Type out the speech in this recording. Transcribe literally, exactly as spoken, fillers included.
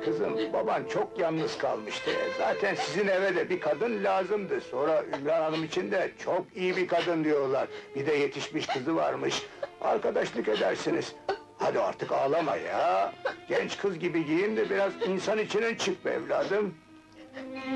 kızım, baban çok yalnız kalmıştı. Zaten sizin eve de bir kadın lazımdı. Sonra Ümran Hanım için de çok iyi bir kadın diyorlar. Bir de yetişmiş kızı varmış. Arkadaşlık edersiniz. Hadi artık ağlama ya! Genç kız gibi giyin de biraz insan içine çık be evladım!